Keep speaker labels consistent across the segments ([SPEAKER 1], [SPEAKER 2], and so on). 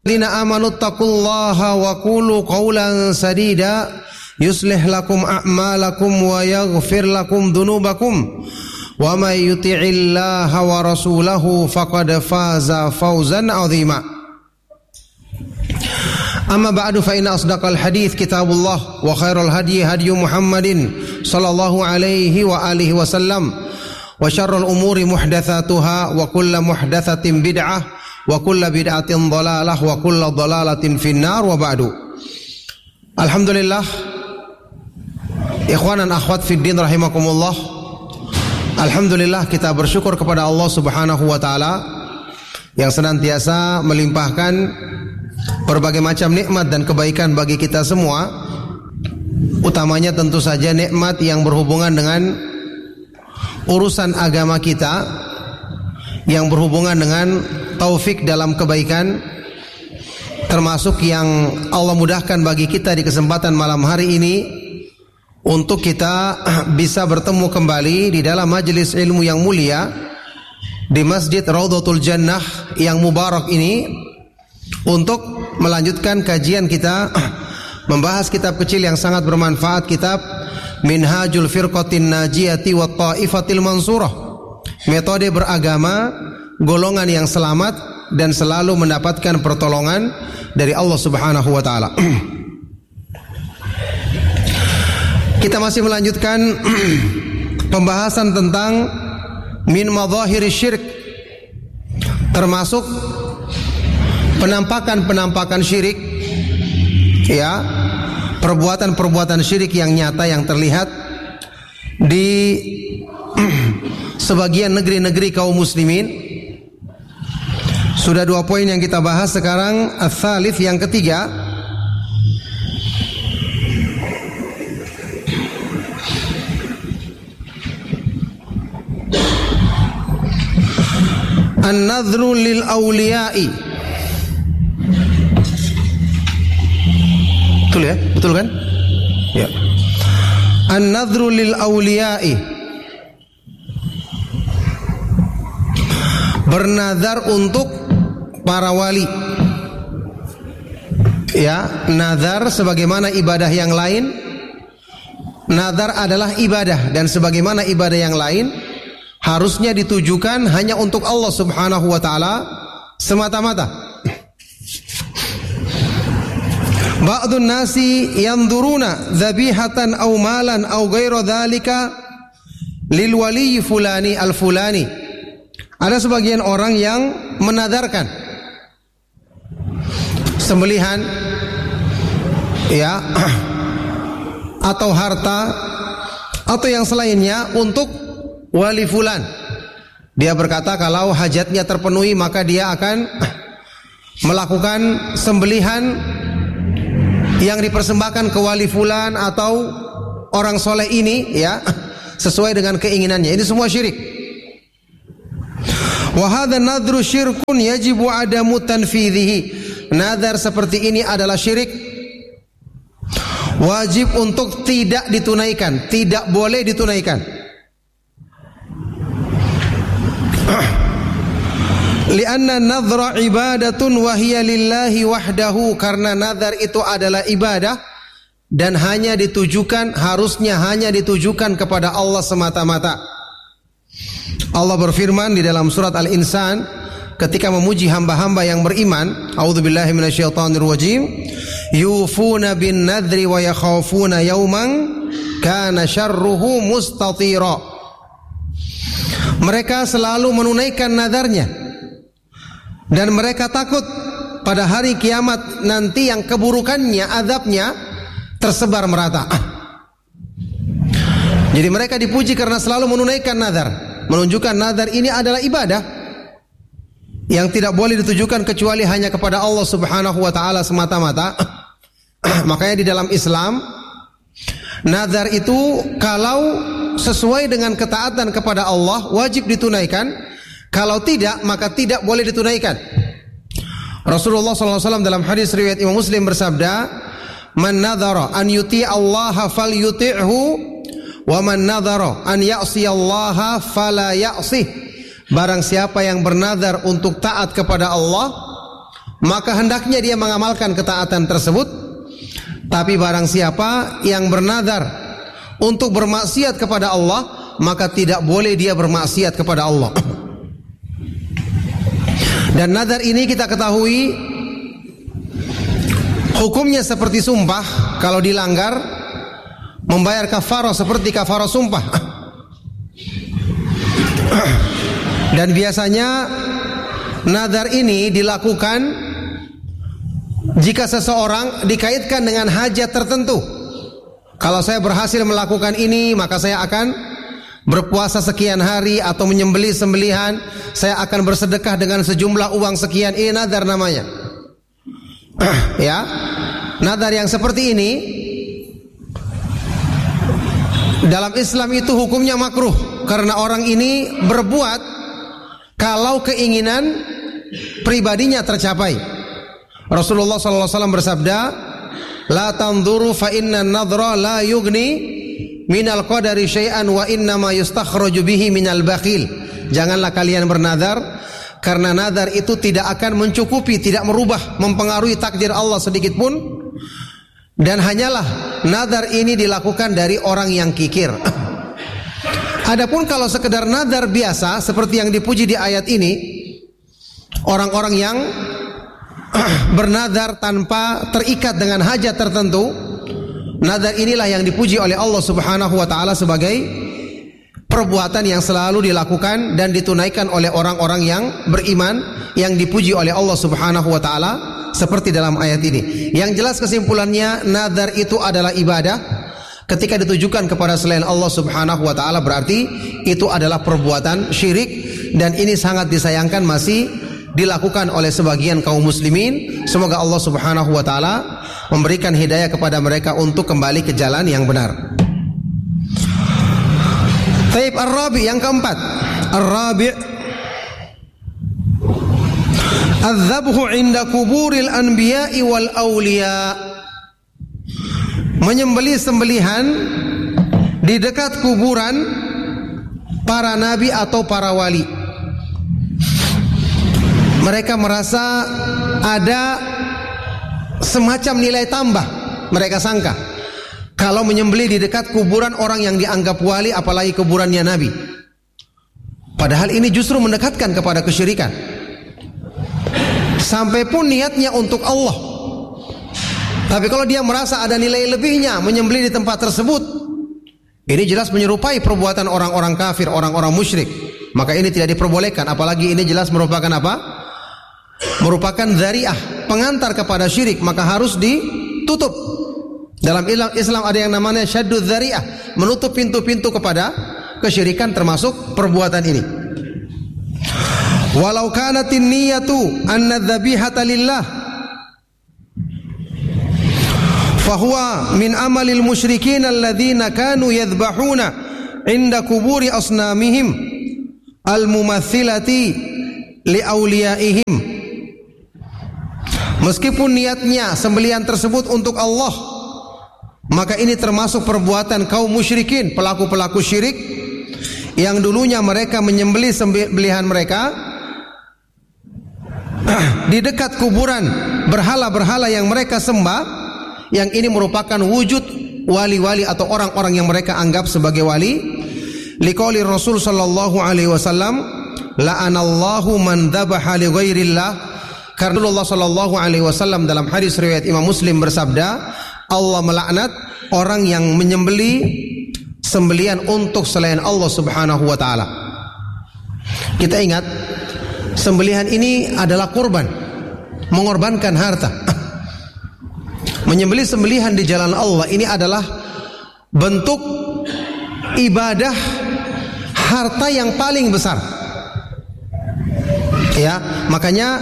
[SPEAKER 1] Alladzina amanu taqullaha wa qulu qawlan sadida yuslih lakum a'malakum wa yaghfir lakum dhunubakum wa may yuti'illaha wa rasulahu faqad faza fawzan 'azima. Amma ba'du fa inna asdaqal hadits kitabullah wa khairal hadyi hadyu Muhammadin sallallahu alaihi wa alihi wasallam wa syarrul umuri muhdatsatuha wa kullu muhdatsatin bid'ah wa kullu bid'atin dhalalah wa kullu dhalalatin finnar wa ba'du. Alhamdulillah, ikhwan dan akhwat fid din rahimakumullah. Alhamdulillah, kita bersyukur kepada Allah Subhanahu wa taala yang senantiasa melimpahkan berbagai macam nikmat dan kebaikan bagi kita semua. Utamanya tentu saja nikmat yang berhubungan dengan urusan agama kita, yang berhubungan dengan taufik dalam kebaikan, termasuk yang Allah mudahkan bagi kita di kesempatan malam hari ini untuk kita bisa bertemu kembali di dalam majelis ilmu yang mulia di Masjid Raudhatul Jannah yang mubarak ini untuk melanjutkan kajian kita membahas kitab kecil yang sangat bermanfaat, kitab Minhajul Firqatin Najiyati wa Ta'ifatil Mansurah, metode beragama golongan yang selamat dan selalu mendapatkan pertolongan dari Allah Subhanahu wa taala. Kita masih melanjutkan pembahasan tentang min madhahiri syirk, termasuk penampakan-penampakan syirik, ya, perbuatan-perbuatan syirik yang nyata yang terlihat di sebagian negeri-negeri kaum muslimin. Sudah 2 poin yang kita bahas, sekarang ats-tsalits, yang ketiga. An-nadhru lil awliya'i. Betul ya? Betul kan? Ya. An-nadhru lil awliya'i. Bernazar untuk para wali. Ya, nazar sebagaimana ibadah yang lain. Nazar adalah ibadah, dan sebagaimana ibadah yang lain harusnya ditujukan hanya untuk Allah Subhanahu wa taala semata-mata. Ba'dun nasi yanzuruna dzabihatan aw malan aw ghaira dzalika lil wali fulani al fulani. Ada sebagian orang yang menadarkan sembelihan, ya, atau harta atau yang selainnya untuk wali fulan. Dia berkata kalau hajatnya terpenuhi maka dia akan melakukan sembelihan yang dipersembahkan ke wali fulan atau orang soleh ini, ya, sesuai dengan keinginannya. Ini semua syirik. Wa hadza nadhru syirkun yajibu adamu tanfidhihi. Nadar seperti ini adalah syirik, wajib untuk tidak ditunaikan, tidak boleh ditunaikan. Lianna nadhra ibadatun wa hiya lillahi wahdahu, karena nadar itu adalah ibadah dan hanya ditujukan, harusnya hanya ditujukan kepada Allah semata-mata. Allah berfirman di dalam surat Al-Insan ketika memuji hamba-hamba yang beriman, a'udzubillahi minasyaitonir rajim, yufuna bin nadri wa yakhafuna yawman kana syarruhu mustatira. Mereka selalu menunaikan nadarnya dan mereka takut pada hari kiamat nanti yang keburukannya, azabnya tersebar merata. Jadi mereka dipuji karena selalu menunaikan nadar, menunjukkan nadar ini adalah ibadah yang tidak boleh ditujukan kecuali hanya kepada Allah Subhanahu wa taala semata-mata. Makanya di dalam Islam, nazar itu kalau sesuai dengan ketaatan kepada Allah wajib ditunaikan. Kalau tidak, maka tidak boleh ditunaikan. Rasulullah SAW dalam hadis riwayat Imam Muslim bersabda, "Man nadhara an yuti Allah falyuti'hu, wa man nadhara an ya'si Allah fala ya'sih." Barang siapa yang bernazar untuk taat kepada Allah, maka hendaknya dia mengamalkan ketaatan tersebut. Tapi barang siapa yang bernadar untuk bermaksiat kepada Allah, maka tidak boleh dia bermaksiat kepada Allah. Dan nadar ini kita ketahui hukumnya seperti sumpah. Kalau dilanggar, membayar kafarah seperti kafarah sumpah. Dan biasanya nadar ini dilakukan jika seseorang dikaitkan dengan hajat tertentu. Kalau saya berhasil melakukan ini, maka saya akan berpuasa sekian hari atau menyembelih sembelihan, saya akan bersedekah dengan sejumlah uang sekian. Ini nadar namanya. Ya, nadar yang seperti ini dalam Islam itu hukumnya makruh, karena orang ini berbuat kalau keinginan pribadinya tercapai. Rasulullah SAW bersabda, la tanzuru fa inna an-nadhra la yughni minal qadari syai'an wa innama yustakhraju bihi minal bakhil. Janganlah kalian bernadar, karena nadar itu tidak akan mencukupi, tidak merubah, mempengaruhi takdir Allah sedikit pun. Dan hanyalah nadar ini dilakukan dari orang yang kikir. Adapun kalau sekedar nadar biasa seperti yang dipuji di ayat ini, orang-orang yang bernadar tanpa terikat dengan hajat tertentu, nadar inilah yang dipuji oleh Allah Subhanahu wa taala sebagai perbuatan yang selalu dilakukan dan ditunaikan oleh orang-orang yang beriman, yang dipuji oleh Allah Subhanahu wa taala seperti dalam ayat ini. Yang jelas kesimpulannya, nadar itu adalah ibadah. Ketika ditujukan kepada selain Allah Subhanahu wa taala, berarti itu adalah perbuatan syirik, dan ini sangat disayangkan masih dilakukan oleh sebagian kaum muslimin. Semoga Allah Subhanahu wa taala memberikan hidayah kepada mereka untuk kembali ke jalan yang benar. Taib ar-rabi, yang keempat, ar-rabi' az-zabhu 'inda kuburil anbiya'i wal awliya. Menyembelih sembelihan di dekat kuburan para nabi atau para wali. Mereka merasa ada semacam nilai tambah, mereka sangka, kalau menyembelih di dekat kuburan orang yang dianggap wali, apalagi kuburannya nabi. Padahal ini justru mendekatkan kepada kesyirikan. Sampai pun niatnya untuk Allah. Tapi kalau dia merasa ada nilai lebihnya menyembelih di tempat tersebut, ini jelas menyerupai perbuatan orang-orang kafir, orang-orang musyrik. Maka ini tidak diperbolehkan. Apalagi ini jelas merupakan apa? Merupakan dzari'ah, pengantar kepada syirik. Maka harus ditutup. Dalam Islam ada yang namanya syaddud dzari'ah, menutup pintu-pintu kepada kesyirikan, termasuk perbuatan ini. Walau kanatin niyatu anna dzabihata lillah, fahuwa min amalil musyrikin alladzina kanu yadhbahuna inda kuburi asnamihim al-mumathilati li awliyaihim. Meskipun niatnya sembelihan tersebut untuk Allah, maka ini termasuk perbuatan kaum musyrikin, pelaku-pelaku syirik yang dulunya mereka menyembelih sembelihan mereka di dekat kuburan berhala-berhala yang mereka sembah, yang ini merupakan wujud wali-wali atau orang-orang yang mereka anggap sebagai wali. Liqauli Rasul sallallahu alaihi wasallam, la'anallahu man dzabaha li ghairillah. Karena Rasulullah sallallahu alaihi wasallam dalam hadis riwayat Imam Muslim bersabda, Allah melaknat orang yang menyembelih sembelihan untuk selain Allah Subhanahu wa taala. Kita ingat, sembelihan ini adalah kurban, mengorbankan harta. Menyembelih sembelihan di jalan Allah ini adalah bentuk ibadah harta yang paling besar. Ya, makanya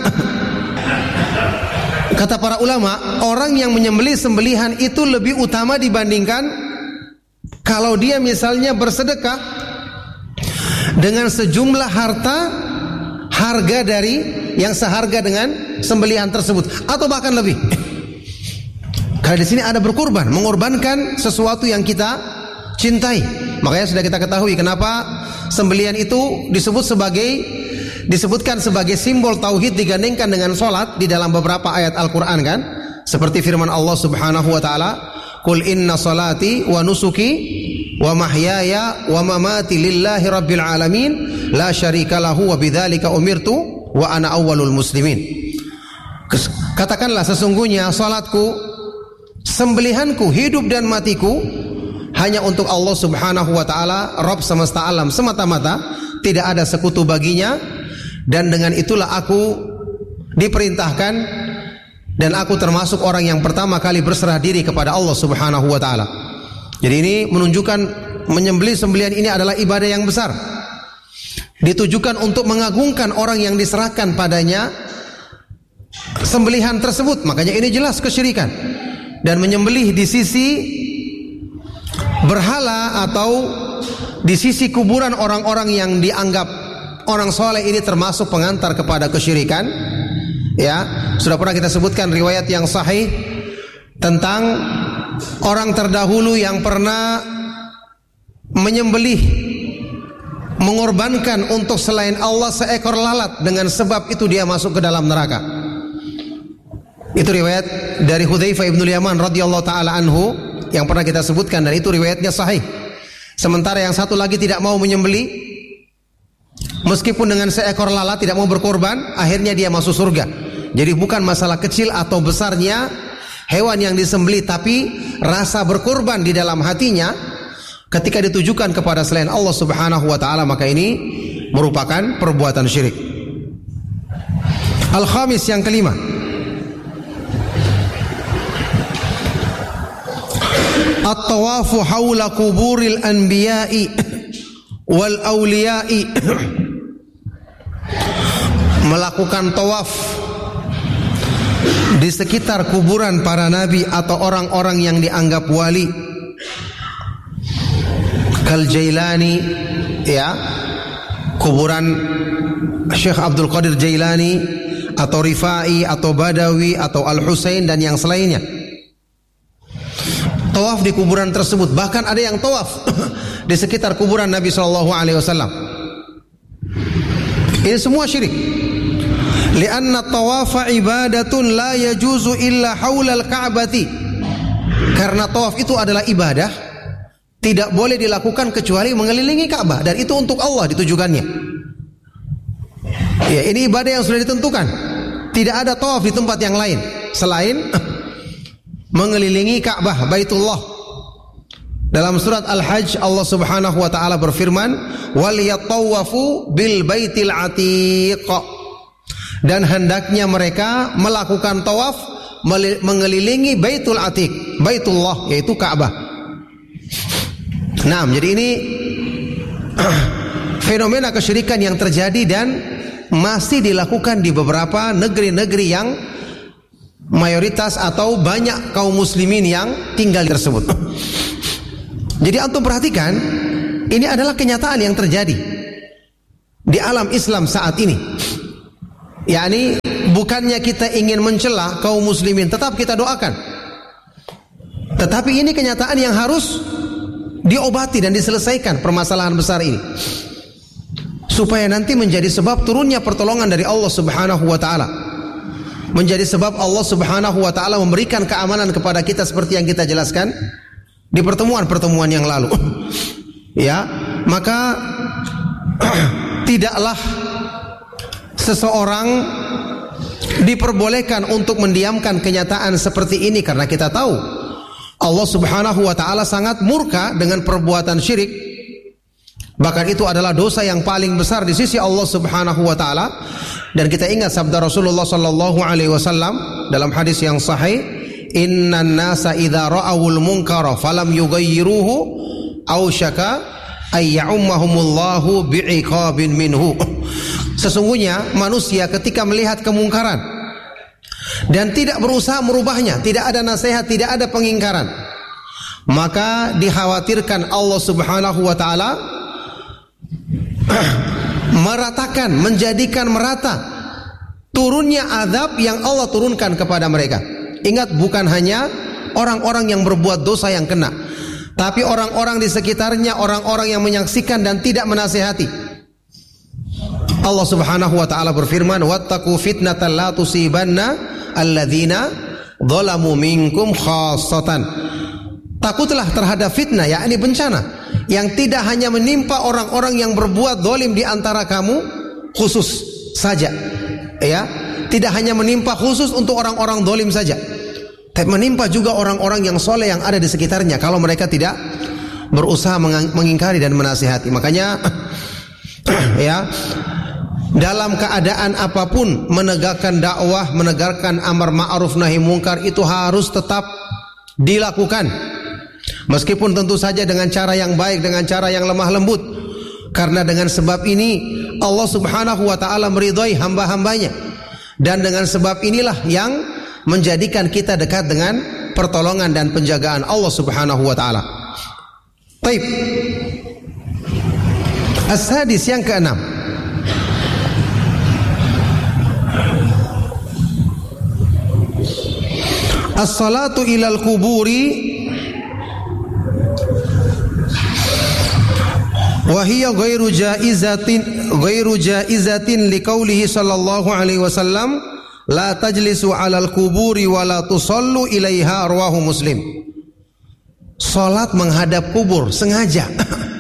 [SPEAKER 1] kata para ulama, orang yang menyembelih sembelihan itu lebih utama dibandingkan kalau dia misalnya bersedekah dengan sejumlah harga dari yang seharga dengan sembelihan tersebut, atau bahkan lebih. Karena di sini ada berkurban, mengorbankan sesuatu yang kita cintai. Makanya sudah kita ketahui kenapa sembelihan itu disebut sebagai disebutkan sebagai simbol tauhid digandingkan dengan salat di dalam beberapa ayat Al-Qur'an kan? Seperti firman Allah Subhanahu wa taala, "Qul inna salati wa nusuki wa mahyaya wa mamati lillahi rabbil alamin la syarika lahu wa bidzalika umirtu wa ana awwalul muslimin." Katakanlah, sesungguhnya salatku, sembelihanku, hidup dan matiku hanya untuk Allah Subhanahu wa taala, Rabb semesta alam semata-mata, tidak ada sekutu baginya, dan dengan itulah aku diperintahkan dan aku termasuk orang yang pertama kali berserah diri kepada Allah Subhanahu wa taala. Jadi ini menunjukkan menyembelih sembelihan ini adalah ibadah yang besar. Ditujukan untuk mengagungkan orang yang diserahkan padanya sembelihan tersebut. Makanya ini jelas kesyirikan. Dan menyembelih di sisi berhala atau di sisi kuburan orang-orang yang dianggap orang soleh ini termasuk pengantar kepada kesyirikan. Ya, sudah pernah kita sebutkan riwayat yang sahih tentang orang terdahulu yang pernah menyembelih, mengorbankan untuk selain Allah seekor lalat, dengan sebab itu dia masuk ke dalam neraka. Itu riwayat dari Hudzaifah ibn Yaman radhiyallahu taala anhu yang pernah kita sebutkan, dan itu riwayatnya sahih. Sementara yang satu lagi tidak mau menyembelih, meskipun dengan seekor lalat, tidak mau berkorban, akhirnya dia masuk surga. Jadi bukan masalah kecil atau besarnya hewan yang disembelih, tapi rasa berkorban di dalam hatinya ketika ditujukan kepada selain Allah Subhanahu wa taala, maka ini merupakan perbuatan syirik. Al-khamis, yang kelima, at-tawafu haula kuburil anbiya'i wal awliya'i. Melakukan tawaf di sekitar kuburan para nabi atau orang-orang yang dianggap wali. Kal Jailani, ya, kuburan Syekh Abdul Qadir Jailani atau Rifai atau Badawi atau Al-Husain dan yang selainnya. Tawaf di kuburan tersebut, bahkan ada yang tawaf di sekitar kuburan Nabi sallallahu alaihi wasallam. Ini semua syirik. Lianna tawafa ibadatun la yajuzu illa haulal ka'bati. Karena tawaf itu adalah ibadah, tidak boleh dilakukan kecuali mengelilingi Ka'bah, dan itu untuk Allah ditujukannya. Ya, ini ibadah yang sudah ditentukan. Tidak ada tawaf di tempat yang lain selain mengelilingi Ka'bah, Baitullah. Dalam surat Al-Hajj Allah Subhanahu wa taala berfirman, "Wal yatawafu bil baitil atiq." Dan hendaknya mereka melakukan tawaf mengelilingi Baitul Atiq, Baitullah, yaitu Ka'bah. Nah, jadi ini fenomena kesyirikan yang terjadi dan masih dilakukan di beberapa negeri-negeri yang mayoritas atau banyak kaum muslimin yang tinggal tersebut. Jadi antum perhatikan, ini adalah kenyataan yang terjadi di alam Islam saat ini. yakni bukannya kita ingin mencela kaum muslimin, tetap kita doakan. Tetapi ini kenyataan yang harus diobati dan diselesaikan permasalahan besar ini, supaya nanti menjadi sebab turunnya pertolongan dari Allah Subhanahu wa taala, menjadi sebab Allah Subhanahu wa taala memberikan keamanan kepada kita seperti yang kita jelaskan di pertemuan-pertemuan yang lalu. Ya, maka tidaklah seseorang diperbolehkan untuk mendiamkan kenyataan seperti ini, karena kita tahu Allah Subhanahu wa taala sangat murka dengan perbuatan syirik. Bahkan itu adalah dosa yang paling besar di sisi Allah Subhanahu wa taala. Dan kita ingat sabda Rasulullah sallallahu alaihi wasallam dalam hadis yang sahih, "Innan nasa idza ra'awul munkara falam yughayyiruhu ausyaka ay ya'ummahumullahu bi'iqabin minhu." Sesungguhnya manusia ketika melihat kemungkaran dan tidak berusaha merubahnya, tidak ada nasihat, tidak ada pengingkaran, maka dikhawatirkan Allah Subhanahu wa taala meratakan, menjadikan merata turunnya azab yang Allah turunkan kepada mereka. Ingat, bukan hanya orang-orang yang berbuat dosa yang kena, tapi orang-orang di sekitarnya, orang-orang yang menyaksikan dan tidak menasihati. Allah Subhanahu wa taala berfirman, "Wattaqu fitnatan la tusibanna alladzina dzalamu minkum khassatan." Takutlah terhadap fitnah, yakni bencana yang tidak hanya menimpa orang-orang yang berbuat zalim di antara kamu khusus saja. Ya, tidak hanya menimpa khusus untuk orang-orang zalim saja, tapi menimpa juga orang-orang yang soleh yang ada di sekitarnya kalau mereka tidak berusaha mengingkari dan menasihati. Makanya ya, dalam keadaan apapun menegakkan dakwah, menegakkan amar ma'ruf nahi munkar itu harus tetap dilakukan. Meskipun tentu saja dengan cara yang baik, dengan cara yang lemah lembut. Karena dengan sebab ini Allah Subhanahu wa taala meridhai hamba-hambanya. Dan dengan sebab inilah yang menjadikan kita dekat dengan pertolongan dan penjagaan Allah Subhanahu wa taala. Baik. As-sadis, yang keenam. As-salatu ilal kuburi wa hiya ghairu jaizatin liqaulihi sallallahu alaihi wasallam la tajlisu 'alal kuburi wa la tusallu ilaiha, rawahu Muslim. Salat menghadap kubur sengaja.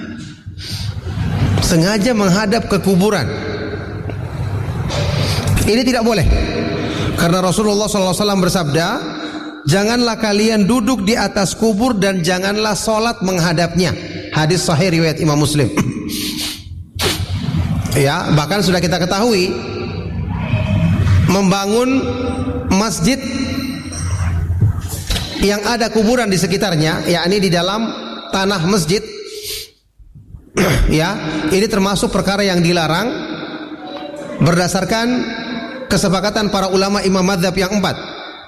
[SPEAKER 1] Sengaja menghadap ke kuburan. Ini tidak boleh. Karena Rasulullah SAW bersabda, janganlah kalian duduk di atas kubur dan janganlah salat menghadapnya. Hadis sahih riwayat Imam Muslim. Ya, bahkan sudah kita ketahui membangun masjid yang ada kuburan di sekitarnya, yakni di dalam tanah masjid, ya, ini termasuk perkara yang dilarang berdasarkan kesepakatan para ulama imam madzhab yang 4.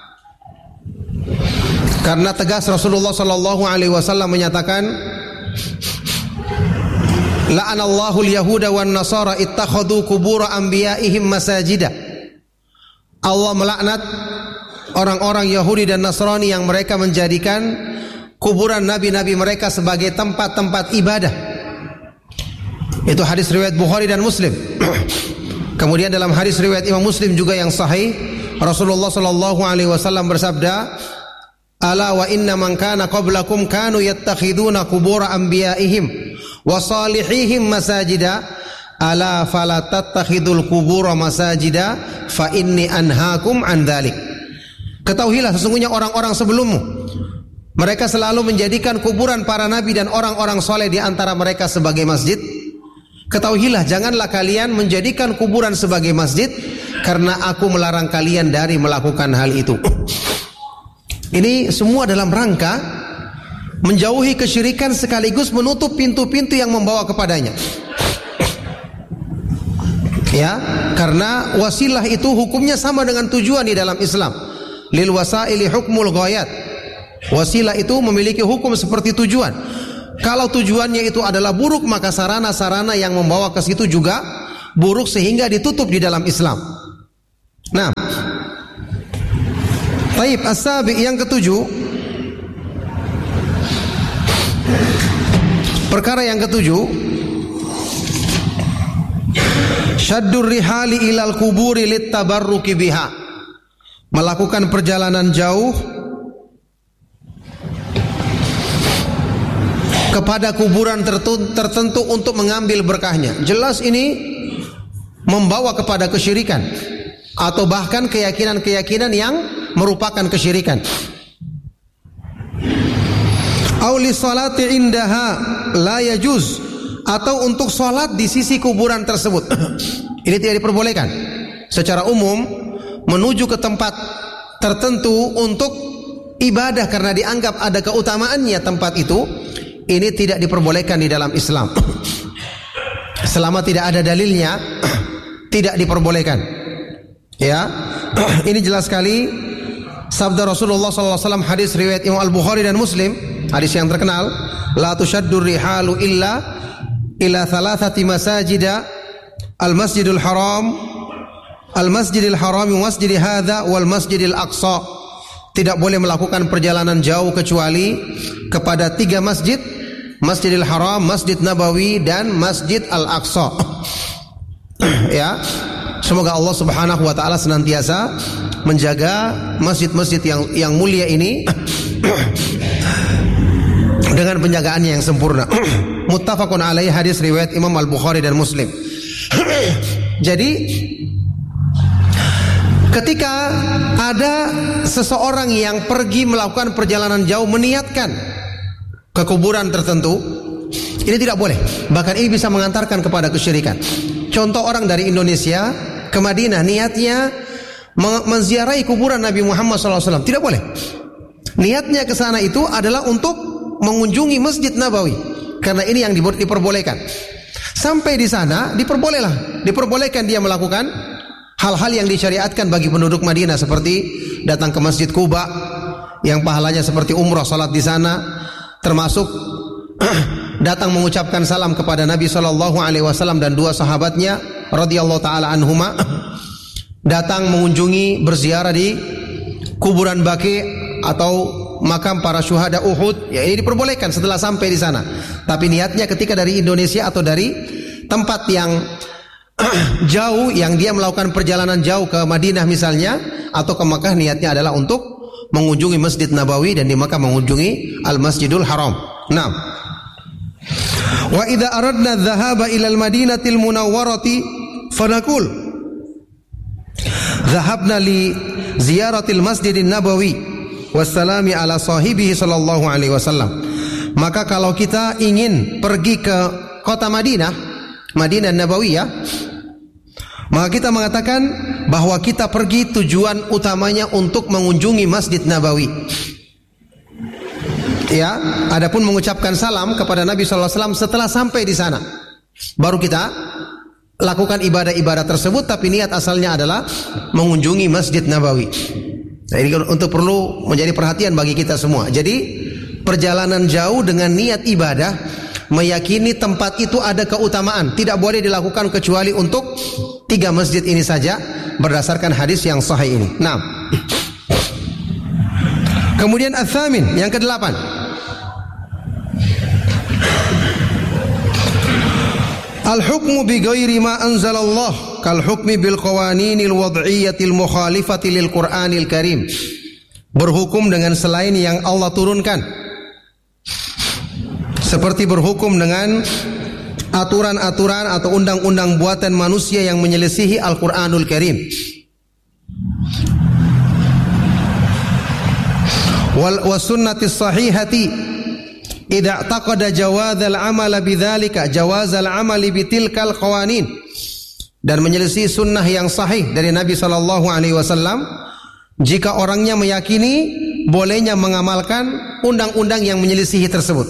[SPEAKER 1] Karena tegas Rasulullah sallallahu alaihi wasallam menyatakan, la'anallahu al-yahuda wan nasara ittakhadhu qubur anbiya'ihim masajida. Allah melaknat orang-orang Yahudi dan Nasrani yang mereka menjadikan kuburan nabi-nabi mereka sebagai tempat-tempat ibadah. Itu hadis riwayat Bukhari dan Muslim. Kemudian dalam hadis riwayat Imam Muslim juga yang sahih, Rasulullah sallallahu alaihi wasallam bersabda, ala wa inna man kana qablakum kanu yattakhiduna qubur anbiya'ihim wa salihihim masajida, ala fala tattakhidul qubur masajida fa inni anhaakum an dzalik. Ketahuilah sesungguhnya orang-orang sebelummu mereka selalu menjadikan kuburan para nabi dan orang-orang soleh di antara mereka sebagai masjid. Ketahuilah janganlah kalian menjadikan kuburan sebagai masjid, karena aku melarang kalian dari melakukan hal itu. Ini semua dalam rangka menjauhi kesyirikan sekaligus menutup pintu-pintu yang membawa kepadanya. Ya, karena wasilah itu hukumnya sama dengan tujuan di dalam Islam. Lil wasaili hukmul ghayat. Wasilah itu memiliki hukum seperti tujuan. Kalau tujuannya itu adalah buruk, maka sarana-sarana yang membawa ke situ juga buruk sehingga ditutup di dalam Islam. Nah, baik, as-sabi, yang ketujuh. Perkara yang ketujuh, syaddur rihali ilal kuburi littabarruki biha. Melakukan perjalanan jauh kepada kuburan tertentu untuk mengambil berkahnya. Jelas ini membawa kepada kesyirikan atau bahkan keyakinan-keyakinan yang merupakan kesyirikan. Auli salati indaha la yajuz, atau untuk salat di sisi kuburan tersebut. Ini tidak diperbolehkan. Secara umum menuju ke tempat tertentu untuk ibadah karena dianggap ada keutamaannya tempat itu, ini tidak diperbolehkan di dalam Islam. Selama tidak ada dalilnya, tidak diperbolehkan. Ya, ini jelas sekali sabda Rasulullah SAW, hadis riwayat Imam Al-Bukhari dan Muslim, hadis yang terkenal, la tushaddur rihalu illa ila thalathati masajida, al-masjidul haram, al-masjidil haram, masjid hadza wal masjidil aqsa. Tidak boleh melakukan perjalanan jauh kecuali kepada 3 masjid, Masjidil Haram, Masjid Nabawi, dan Masjid Al-Aqsa. Ya, semoga Allah Subhanahu wa taala senantiasa menjaga masjid-masjid yang mulia ini dengan penjagaannya yang sempurna. Muttafaqun alaihi, hadis riwayat Imam Al-Bukhari dan Muslim. Jadi ketika ada seseorang yang pergi melakukan perjalanan jauh meniatkan ke kuburan tertentu, ini tidak boleh. Bahkan ini bisa mengantarkan kepada kesyirikan. Contoh, orang dari Indonesia ke Madinah niatnya menziarahi kuburan Nabi Muhammad SAW, tidak boleh. Niatnya ke sana itu adalah untuk mengunjungi Masjid Nabawi, karena ini yang diperbolehkan. Sampai di sana diperbolehkan dia melakukan hal-hal yang disyariatkan bagi penduduk Madinah, seperti datang ke Masjid Quba yang pahalanya seperti umrah, salat di sana, termasuk datang mengucapkan salam kepada Nabi SAW dan dua sahabatnya radhiyallahu taala anhuma, datang mengunjungi berziarah di kuburan Baqi atau makam para syuhada Uhud. Ya, ini diperbolehkan setelah sampai di sana. Tapi niatnya ketika dari Indonesia atau dari tempat yang jauh, yang dia melakukan perjalanan jauh ke Madinah misalnya atau ke Makkah, niatnya adalah untuk mengunjungi Masjid Nabawi dan di Makkah mengunjungi Al-Masjidul Haram. Nah, wa idza aradna dhahaba ila al-Madinatil Munawwarati fanaqul dhahabna li ziyaratil Masjidin Nabawi wassalami ala sahibihi sallallahu alaihi wasallam. Maka kalau kita ingin pergi ke kota Madinah Nabawiyah, maka kita mengatakan bahwa kita pergi tujuan utamanya untuk mengunjungi Masjid Nabawi. Ya, adapun mengucapkan salam kepada Nabi SAW setelah sampai di sana, baru kita lakukan ibadah-ibadah tersebut, tapi niat asalnya adalah mengunjungi Masjid Nabawi. Nah, ini untuk perlu menjadi perhatian bagi kita semua. Jadi perjalanan jauh dengan niat ibadah, meyakini tempat itu ada keutamaan, tidak boleh dilakukan kecuali untuk 3 masjid ini saja berdasarkan hadis yang sahih ini. Nah, kemudian ats-tsamin, yang ke-8, al-hukmu bi ghairi ma anzalallah kal hukmi bil qawaninil wad'iyyatil mukhalifati lil Qur'anil Karim. Berhukum dengan selain yang Allah turunkan, seperti berhukum dengan aturan-aturan atau undang-undang buatan manusia yang menyelisihi Al-Qur'anul Karim. Wal sunnatis sahihati idza taqada jawazal amal bidzalika jawazal amali bitilkal qawanin, dan menyelisih sunnah yang sahih dari Nabi sallallahu alaihi wasallam jika orangnya meyakini bolehnya mengamalkan undang-undang yang menyelisihi tersebut.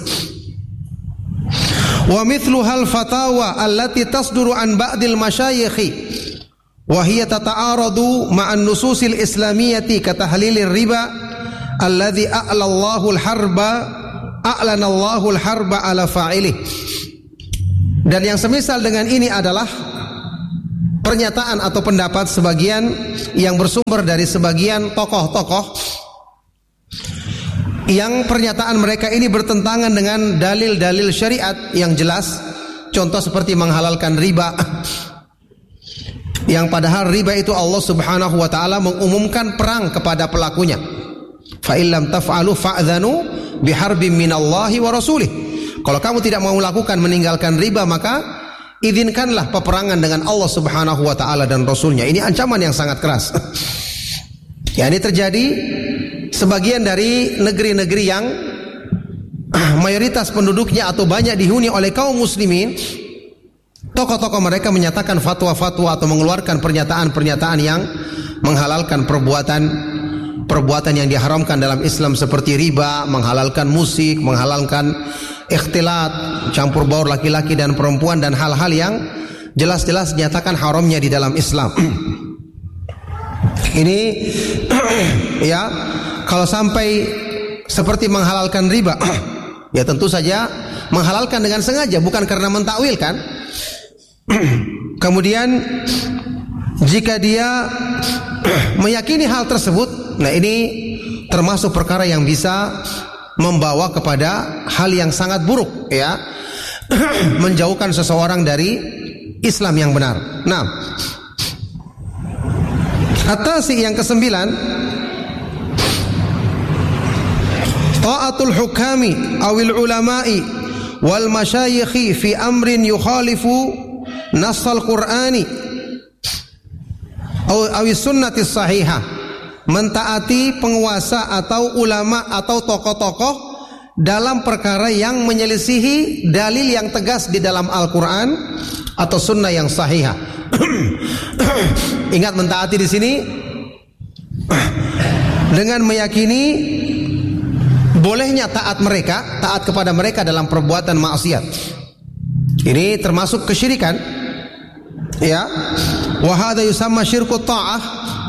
[SPEAKER 1] Wa mithlu hal fatawa allati tasduru an ba'dil masyayikh wa hiya tata'aradu ma'an nususil islamiyyati ka tahlilir riba alladhi a'lallahu al-harba a'lanallahu al-harba ala fa'ilih. Dan yang semisal dengan ini adalah pernyataan atau pendapat sebagian yang bersumber dari sebagian tokoh-tokoh yang pernyataan mereka ini bertentangan dengan dalil-dalil syariat yang jelas. Contoh seperti menghalalkan riba, yang padahal riba itu Allah Subhanahu wa taala mengumumkan perang kepada pelakunya. Fa illam taf'alu fa'dhanu biharbin minallahi wa rasulih. Kalau kamu tidak mau melakukan, meninggalkan riba, maka izinkanlah peperangan dengan Allah Subhanahu wa taala dan rasulnya. Ini ancaman yang sangat keras. Ya, ini terjadi sebagian dari negeri-negeri yang mayoritas penduduknya atau banyak dihuni oleh kaum muslimin. Tokoh-tokoh mereka menyatakan fatwa-fatwa atau mengeluarkan pernyataan-pernyataan yang menghalalkan perbuatan yang diharamkan dalam Islam, seperti riba, menghalalkan musik, menghalalkan ikhtilat, campur baur laki-laki dan perempuan, dan hal-hal yang jelas-jelas dinyatakan haramnya di dalam Islam. Ini ya, kalau sampai seperti menghalalkan riba, ya tentu saja menghalalkan dengan sengaja, bukan karena mentakwilkan. Kemudian jika dia meyakini hal tersebut, nah ini termasuk perkara yang bisa membawa kepada hal yang sangat buruk, ya, menjauhkan seseorang dari Islam yang benar. Nah, At-tasi yang ke-9, ta'atul hukami awil ulama'i wal masyayikhi fi amrin yukhalifu nassal qur'ani awis sunnatis sahihah. Mentaati penguasa atau ulama atau tokoh-tokoh dalam perkara yang menyelisihi dalil yang tegas di dalam Al-Quran atau sunnah yang sahihah. Ingat, mentaati di sini dengan meyakini bolehnya taat kepada mereka dalam perbuatan maksiat. Ini termasuk kesyirikan. Ya, wa hadza yusamma syirkut ta'ah.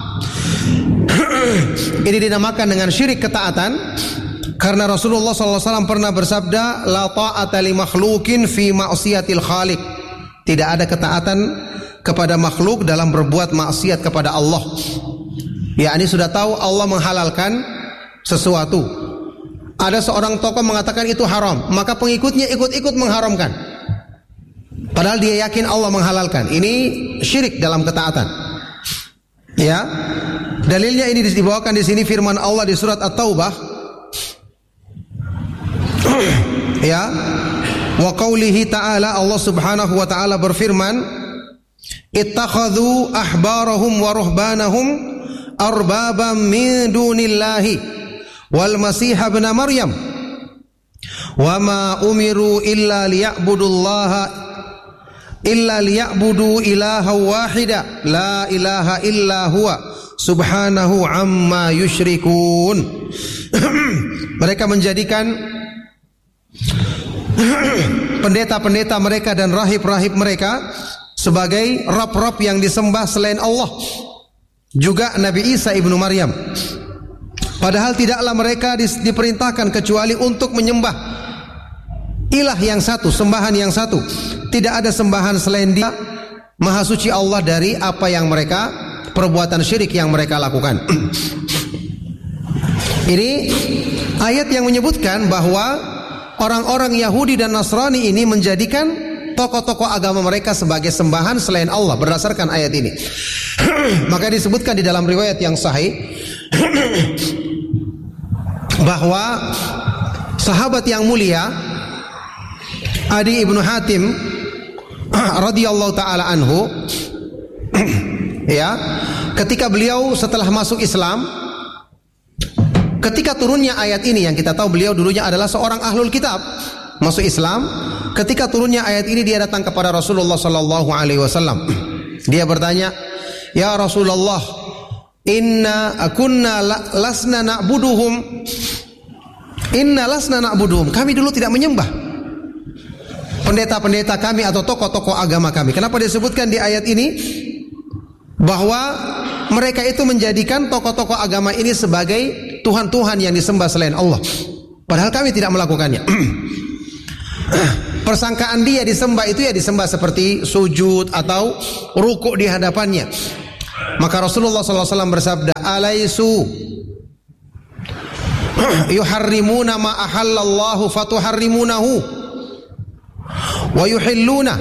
[SPEAKER 1] Ini dinamakan dengan syirik ketaatan, karena Rasulullah SAW pernah bersabda, la ta'ata li makhlukin fi ma'siyatil khaliq. Tidak ada ketaatan kepada makhluk dalam berbuat maksiat kepada Allah. Ya, ini sudah tahu Allah menghalalkan sesuatu. Ada seorang tokoh mengatakan itu haram, maka pengikutnya ikut-ikut mengharamkan, padahal dia yakin Allah menghalalkan. Ini syirik dalam ketaatan. Ya, dalilnya ini dibawakan di sini firman Allah di surat At-Taubah. Ya, wa qaulihi ta'ala, Allah Subhanahu wa ta'ala berfirman, ittakhadhu ahbarahum wa ruhbanahum arbaban min dunillahi wal masih ibn Maryam wa ma umiru illa liya'budu ilaha wahida la ilaha illa huwa subhanahu amma yusyrikun. Mereka menjadikan pendeta-pendeta mereka dan rahib-rahib mereka sebagai rab-rab yang disembah selain Allah, juga Nabi Isa ibnu Maryam. Padahal tidaklah mereka diperintahkan kecuali untuk menyembah ilah yang satu, sembahan yang satu. Tidak ada sembahan selain Dia. Maha suci Allah dari apa yang mereka, perbuatan syirik yang mereka lakukan. Ini ayat yang menyebutkan bahwa orang-orang Yahudi dan Nasrani ini menjadikan tokoh-tokoh agama mereka sebagai sembahan selain Allah berdasarkan ayat ini. Maka disebutkan di dalam riwayat yang sahih bahwa sahabat yang mulia Adi ibnu Hatim radhiyallahu taala anhu, ya, ketika beliau setelah masuk Islam, ketika turunnya ayat ini, yang kita tahu beliau dulunya adalah seorang ahlul kitab, masuk Islam. Ketika turunnya ayat ini, dia datang kepada Rasulullah sallallahu alaihi wasallam. Dia bertanya, "Ya Rasulullah, kunna lasna na'buduhum. Kami dulu tidak menyembah pendeta-pendeta kami atau tokoh-tokoh agama kami." Kenapa disebutkan di ayat ini bahwa mereka itu menjadikan tokoh-tokoh agama ini sebagai Tuhan-Tuhan yang disembah selain Allah, padahal kami tidak melakukannya. Persangkaan dia disembah itu ya disembah seperti sujud atau rukuk di hadapannya. Maka Rasulullah SAW bersabda, alaisu yuharrimuna ma ahallallahu fatuharrimunahu wa yuhilluna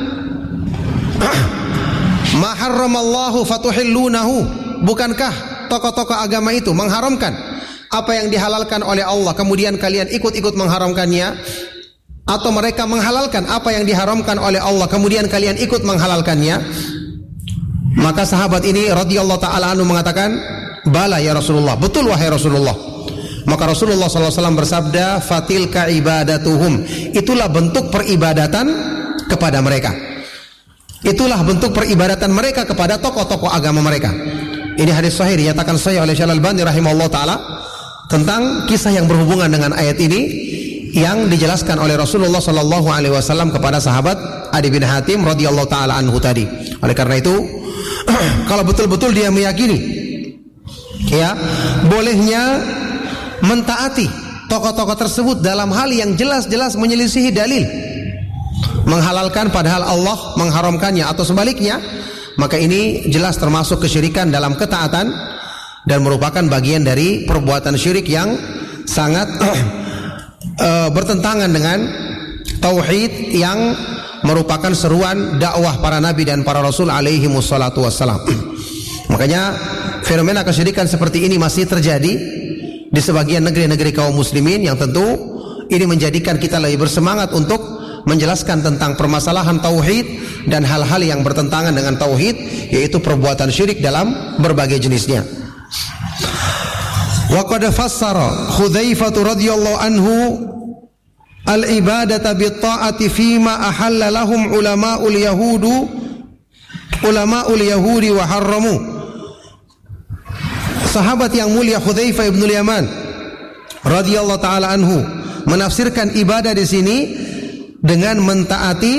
[SPEAKER 1] ma harramallahu fatuhillunahu. Bukankah tokoh-tokoh agama itu mengharamkan apa yang dihalalkan oleh Allah, kemudian kalian ikut-ikut mengharamkannya? Atau mereka menghalalkan apa yang diharamkan oleh Allah, kemudian kalian ikut menghalalkannya? Maka sahabat ini radhiyallahu ta'ala anhu mengatakan, bala ya Rasulullah, betul wahai Rasulullah. Maka Rasulullah SAW bersabda, fatilka ibadatuhum, itulah bentuk peribadatan kepada mereka. Itulah bentuk peribadatan mereka kepada tokoh-tokoh agama mereka. Ini hadis sahih dinyatakan sahih oleh Syekh Al-Albani rahimahullah ta'ala tentang kisah yang berhubungan dengan ayat ini yang dijelaskan oleh Rasulullah sallallahu alaihi wasallam kepada sahabat Adi bin Hatim radhiyallahu taala anhu tadi. Oleh karena itu, kalau betul-betul dia meyakini ya bolehnya mentaati tokoh-tokoh tersebut dalam hal yang jelas-jelas menyelisihi dalil, menghalalkan padahal Allah mengharamkannya atau sebaliknya, maka ini jelas termasuk kesyirikan dalam ketaatan dan merupakan bagian dari perbuatan syirik yang sangat bertentangan dengan tauhid yang merupakan seruan dakwah para nabi dan para rasul alaihi wassalatu wassalam. Makanya fenomena kesyirikan seperti ini masih terjadi di sebagian negeri-negeri kaum muslimin, yang tentu ini menjadikan kita lebih bersemangat untuk menjelaskan tentang permasalahan tauhid dan hal-hal yang bertentangan dengan tauhid, yaitu perbuatan syirik dalam berbagai jenisnya. Wa qad fassara Hudzaifah radhiyallahu anhu al-ibadata bit-ta'ati fima ahalla lahum ulama'ul yahudi wa harramu. Sahabat yang mulia Hudzaifah ibn Yaman radhiyallahu taala anhu menafsirkan ibadah di sini dengan mentaati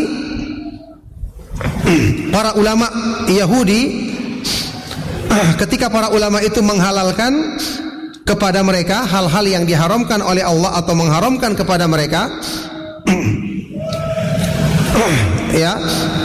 [SPEAKER 1] para ulama Yahudi ketika para ulama itu menghalalkan kepada mereka hal-hal yang diharamkan oleh Allah atau mengharamkan kepada mereka ya,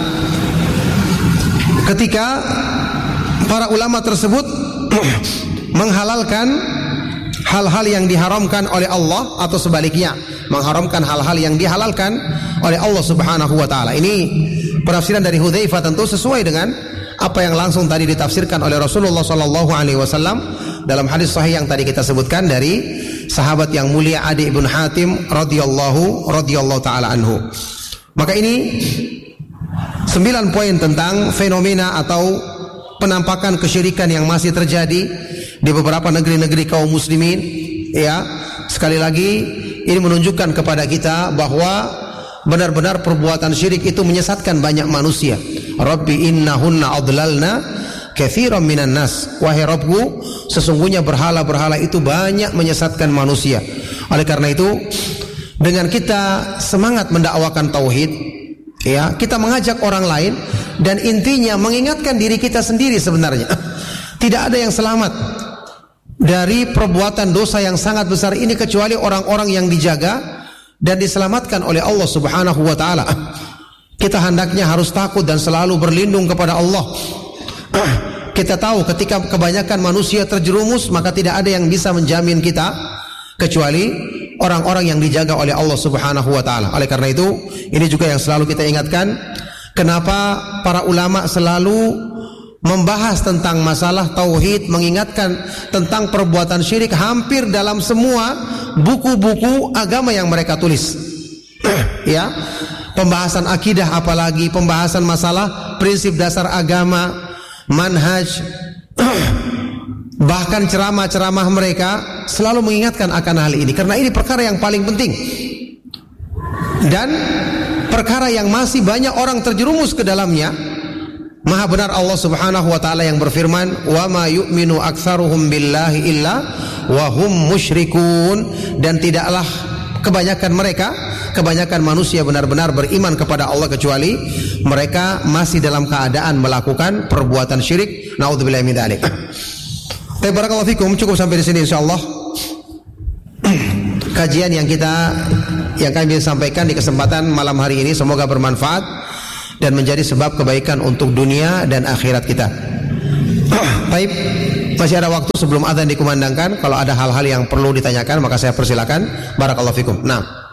[SPEAKER 1] ketika para ulama tersebut menghalalkan hal-hal yang diharamkan oleh Allah atau sebaliknya mengharamkan hal-hal yang dihalalkan oleh Allah Subhanahu wa taala. Ini penafsiran dari Hudzaifah tentu sesuai dengan apa yang langsung tadi ditafsirkan oleh Rasulullah sallallahu alaihi wasallam dalam hadis sahih yang tadi kita sebutkan dari sahabat yang mulia Adi bin Hatim radhiyallahu taala anhu. Maka ini 9 poin tentang fenomena atau penampakan kesyirikan yang masih terjadi di beberapa negeri-negeri kaum muslimin. Ya, sekali lagi ini menunjukkan kepada kita bahwa benar-benar perbuatan syirik itu menyesatkan banyak manusia. Rabbi innahunna adlalna katsiran minan nas. Wahai Rabbku, sesungguhnya berhala-berhala itu banyak menyesatkan manusia. Oleh karena itu, dengan kita semangat mendakwakan tauhid, ya, kita mengajak orang lain dan intinya mengingatkan diri kita sendiri sebenarnya. Tidak ada yang selamat dari perbuatan dosa yang sangat besar ini kecuali orang-orang yang dijaga dan diselamatkan oleh Allah Subhanahu wa taala. Kita hendaknya harus takut dan selalu berlindung kepada Allah. Kita tahu ketika kebanyakan manusia terjerumus, maka tidak ada yang bisa menjamin kita kecuali orang-orang yang dijaga oleh Allah Subhanahu wa taala. Oleh karena itu, ini juga yang selalu kita ingatkan, kenapa para ulama selalu membahas tentang masalah tauhid, mengingatkan tentang perbuatan syirik hampir dalam semua buku-buku agama yang mereka tulis. Ya, pembahasan akidah, apalagi pembahasan masalah prinsip dasar agama, manhaj, bahkan ceramah-ceramah mereka selalu mengingatkan akan hal ini, karena ini perkara yang paling penting dan perkara yang masih banyak orang terjerumus ke dalamnya. Maha benar Allah Subhanahu wa taala yang berfirman, "Wa ma yu'minu aktsaruhum billahi illa wa hum musyrikun." Dan tidaklah kebanyakan manusia benar-benar beriman kepada Allah kecuali mereka masih dalam keadaan melakukan perbuatan syirik. Naudzubillahi min dzalik. Barakallahu fikum, cukup sampai di sini insyaallah. Kajian yang kami sampaikan di kesempatan malam hari ini semoga bermanfaat dan menjadi sebab kebaikan untuk dunia dan akhirat kita. Baik, masih ada waktu sebelum adzan dikumandangkan. Kalau ada hal-hal yang perlu ditanyakan maka saya persilakan. Barakallahu fikum. Nah.